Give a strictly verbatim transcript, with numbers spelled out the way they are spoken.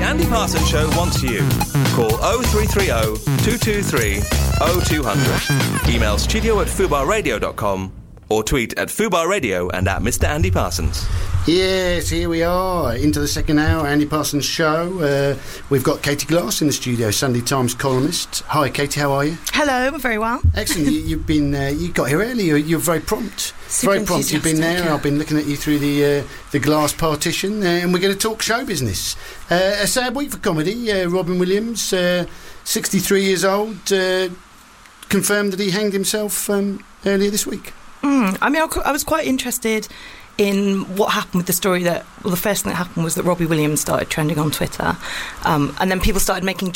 Andy Parsons Show wants you. Call oh three three oh, two two three, oh two hundred. Email studio at fubar radio dot com or tweet at Fubar Radio and at Mister Andy Parsons. Yes, here we are, into the second hour, Andy Parsons Show. Uh, we've got Katie Glass in the studio, Sunday Times columnist. Hi, Katie, how are you? Hello, I'm very well. Excellent. you, you've been, uh, you got here early. You're, you're very prompt. Super very prompt. You've been there. yeah. I've been looking at you through the uh, the glass partition, uh, and we're going to talk show business. Uh, a sad week for comedy. Uh, Robin Williams, uh, sixty-three years old, uh, confirmed that he hanged himself um, earlier this week. Mm, I mean, I, I was quite interested in what happened with the story that, well, the first thing that happened was that Robbie Williams started trending on Twitter, um, and then people started making